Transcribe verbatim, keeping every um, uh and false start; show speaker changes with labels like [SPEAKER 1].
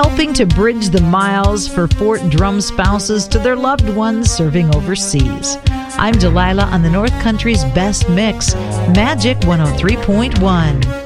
[SPEAKER 1] helping to bridge the miles for Fort Drum spouses to their loved ones serving overseas. I'm Delilah on the North Country's best mix, Magic one oh three point one.